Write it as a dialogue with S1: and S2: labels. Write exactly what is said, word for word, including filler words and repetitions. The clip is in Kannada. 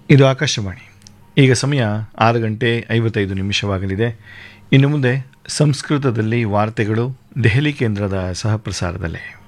S1: ಇದು ಆಕಾಶವಾಣಿ. ಈಗ ಸಮಯ ಆರು ಗಂಟೆ ಐವತ್ತೈದು ನಿಮಿಷವಾಗಲಿದೆ. ಇನ್ನು ಮುಂದೆ ಸಂಸ್ಕೃತದಲ್ಲಿ ವಾರ್ತೆಗಳು ದೆಹಲಿ ಕೇಂದ್ರದ ಸಹಪ್ರಸಾರದಲ್ಲೇ.